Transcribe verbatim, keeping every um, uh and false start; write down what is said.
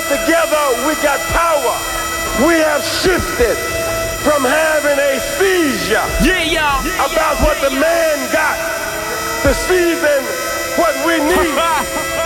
together, we got power. We have shifted from having a seizure yeah, y'all. about what the man got to seizing what we need.